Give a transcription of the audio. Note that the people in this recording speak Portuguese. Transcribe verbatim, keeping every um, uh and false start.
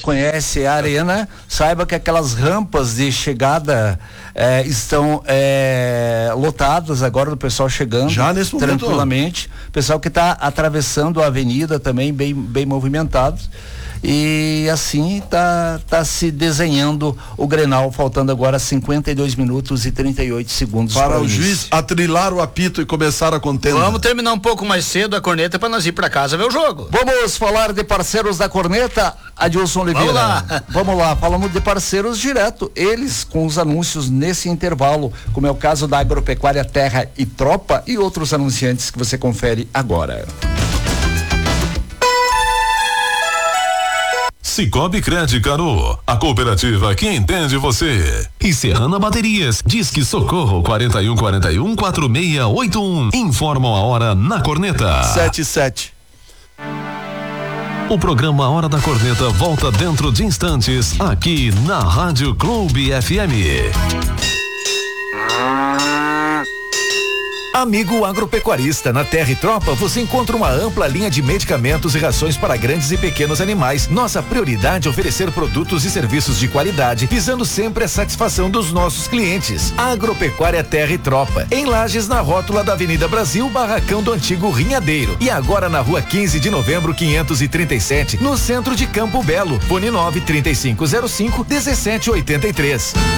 conhece a arena, saiba que aquelas rampas de chegada eh, estão eh, lotadas agora do pessoal chegando. Já nesse momento. Tranquilamente. Pessoal que está atravessando a avenida também bem, bem movimentado. E assim tá, tá se desenhando o Grenal, faltando agora cinquenta e dois minutos e trinta e oito segundos para o juiz atrilar o apito e começar a contenda. Vamos terminar um pouco mais cedo a corneta para nós ir para casa ver o jogo. Vamos falar de parceiros da corneta, Adilson Oliveira. Vamos lá. Vamos lá, falamos de parceiros direto, eles com os anúncios nesse intervalo, como é o caso da Agropecuária Terra e Tropa e outros anunciantes que você confere agora. Cicobi Cred Caru, a cooperativa que entende você. E Serrana Baterias, diz que socorro quarenta e um quarenta e um quatro seis oito um. Informam a hora na corneta. sete e sete. O programa Hora da Corneta volta dentro de instantes, aqui na Rádio Clube F M. Amigo agropecuarista, na Terra e Tropa você encontra uma ampla linha de medicamentos e rações para grandes e pequenos animais. Nossa prioridade é oferecer produtos e serviços de qualidade, visando sempre a satisfação dos nossos clientes. Agropecuária Terra e Tropa, em Lages, na rótula da Avenida Brasil, barracão do antigo Rinhadeiro. E agora na rua quinze de novembro, quinhentos e trinta e sete, no centro de Campo Belo. Fone nove, trinta e cinco zero cinco, dezessete oitenta e três.